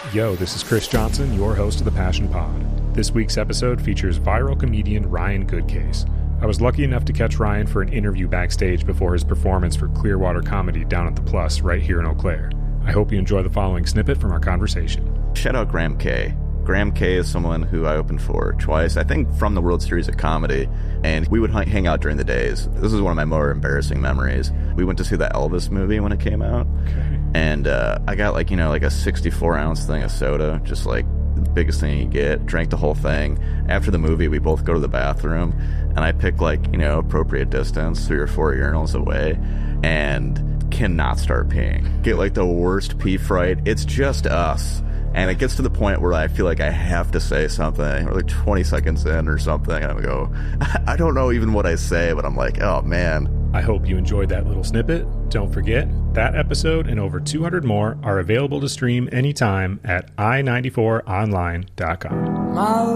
Yo, this is Chris Johnson, your host of The Passion Pod. This week's episode features viral comedian Ryan Goodcase. I was lucky enough to catch Ryan for an interview backstage before his performance for Clearwater Comedy down at the Plus right here in Eau Claire. I hope you enjoy the following snippet from our conversation. Shout out Graham K. Graham K is someone who I opened for twice, I think from the World Series of Comedy, and we would hang out during the days. This is one of my more embarrassing memories. We went to see the Elvis movie when it came out, and I got like a 64-ounce thing of soda, just like the biggest thing you get, drank the whole thing. After the movie, we both go to the bathroom, and I pick appropriate distance, 3 or 4 urinals away, and cannot start peeing. Get like the worst pee fright. It's just us. And it gets to the point where I feel like I have to say something, or like 20 seconds in or something, and I go, I don't know even what I say, but I'm like, oh man. I hope you enjoyed that little snippet. Don't forget, that episode and over 200 more are available to stream anytime at i94online.com.